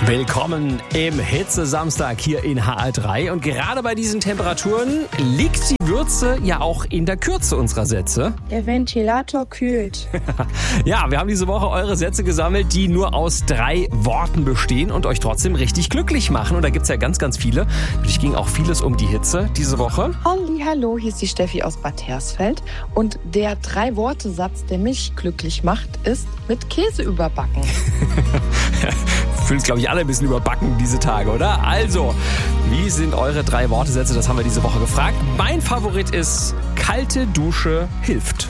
Willkommen im Hitze-Samstag hier in HR3. Und gerade bei diesen Temperaturen liegt die Würze ja auch in der Kürze unserer Sätze. Der Ventilator kühlt. Ja, wir haben diese Woche eure Sätze gesammelt, die nur aus 3 Worten bestehen und euch trotzdem richtig glücklich machen. Und da gibt's ja ganz, ganz viele. Natürlich ging auch vieles um die Hitze diese Woche. Hallo, hier ist die Steffi aus Bad Hersfeld. Und der 3-Worte-Satz, der mich glücklich macht, ist mit Käse überbacken. Fühlen uns, glaube ich, alle ein bisschen überbacken diese Tage, oder? Also, wie sind eure 3 Wortesätze? Das haben wir diese Woche gefragt. Mein Favorit ist: kalte Dusche hilft.